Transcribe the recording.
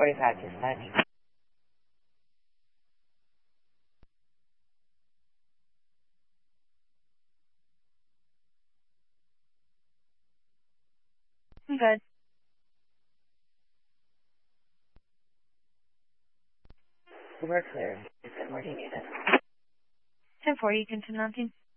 10:45 dispatch. I'm good. We're clear. Where do you need it? 1040, continue on team.